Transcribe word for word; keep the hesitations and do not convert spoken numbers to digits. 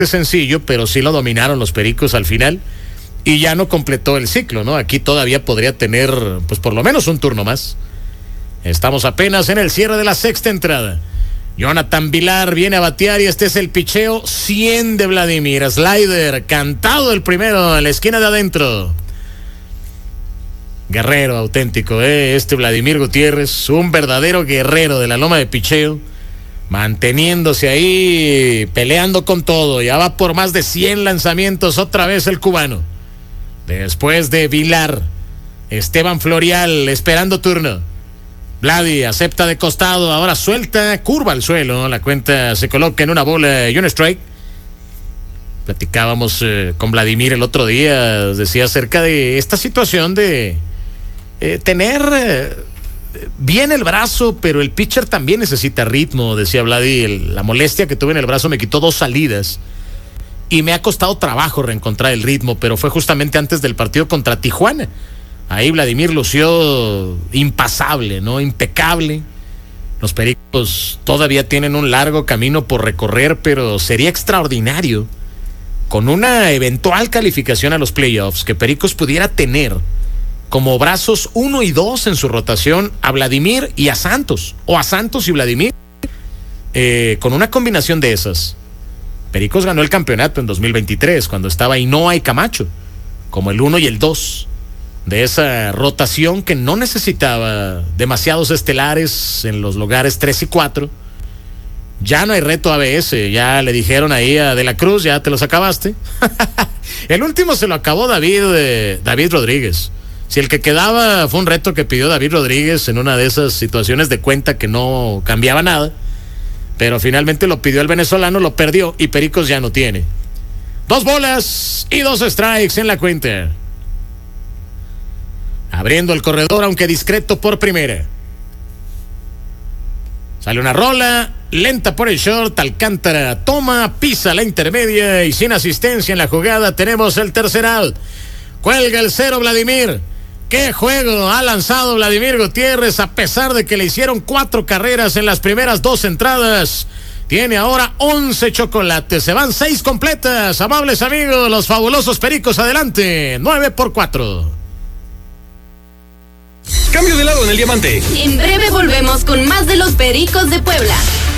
sencillo, pero sí lo dominaron los Pericos al final y ya no completó el ciclo, ¿no? Aquí todavía podría tener, pues por lo menos un turno más. Estamos apenas en el cierre de la sexta entrada. Jonathan Villar viene a batear y este es el picheo cien de Vladimir. Slider, cantado el primero en la esquina de adentro. Guerrero auténtico, ¿eh? Este Vladimir Gutiérrez, un verdadero guerrero de la loma de picheo, manteniéndose ahí, peleando con todo. Ya va por más de cien lanzamientos otra vez el cubano. Después de Villar, Esteban Florial esperando turno. Vladi acepta de costado, ahora suelta, curva al suelo, la cuenta se coloca en una bola y un strike. Platicábamos eh, con Vladimir el otro día, decía acerca de esta situación de eh, tener eh, bien el brazo, pero el pitcher también necesita ritmo, decía Vladi. El, la molestia que tuve en el brazo me quitó dos salidas y me ha costado trabajo reencontrar el ritmo, pero fue justamente antes del partido contra Tijuana. Ahí Vladimir lució impasable, ¿no? Impecable. Los Pericos todavía tienen un largo camino por recorrer, pero sería extraordinario con una eventual calificación a los playoffs que Pericos pudiera tener como brazos uno y dos en su rotación a Vladimir y a Santos, o a Santos y Vladimir. Eh, con una combinación de esas, Pericos ganó el campeonato en dos mil veintitrés cuando estaba Hinoa y Camacho como el uno y el dos de esa rotación que no necesitaba demasiados estelares en los lugares tres y cuatro. Ya no hay reto A B S, ya le dijeron ahí a De la Cruz, ya te los acabaste. El último se lo acabó David, eh, David Rodríguez. Si el que quedaba fue un reto que pidió David Rodríguez en una de esas situaciones de cuenta que no cambiaba nada, pero finalmente lo pidió el venezolano, lo perdió y Pericos ya no tiene. Dos bolas y dos strikes en la cuenta. Abriendo el corredor, aunque discreto por primera. Sale una rola, lenta por el short, Alcántara toma, pisa la intermedia y sin asistencia en la jugada tenemos el tercer out. Cuelga el cero Vladimir. ¡Qué juego ha lanzado Vladimir Gutiérrez! A pesar de que le hicieron cuatro carreras en las primeras dos entradas, tiene ahora once chocolates. Se van seis completas. Amables amigos, los fabulosos Pericos adelante, nueve por cuatro. Cambio de lado en el diamante. En breve volvemos con más de los Pericos de Puebla.